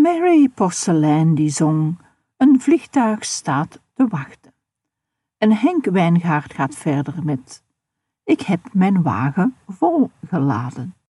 Mary Porselein die zong, een vliegtuig staat te wachten. En Henk Wijngaard gaat verder met, ik heb mijn wagen vol geladen.